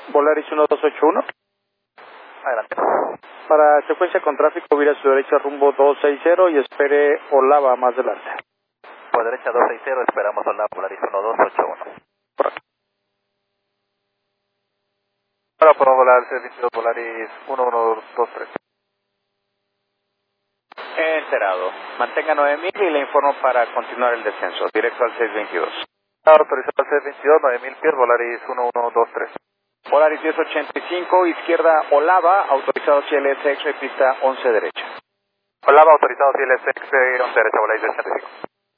Volaris 1281. Adelante. Para secuencia con tráfico, vira a su derecha rumbo 260 y espere Olava más adelante. Por derecha 260, esperamos Olava, Volaris 1281. Correcto. Ahora podemos volar 622 Volaris 1123. Enterado. Mantenga 9000 y le informo para continuar el descenso, directo al 622. Autorizado al 622, 9000 pies, Volaris 1123. Volaris 1085, izquierda Olava, autorizado CLSX, pista 11 derecha. Olava, autorizado CLSX, 11 derecha, Volaris 1085.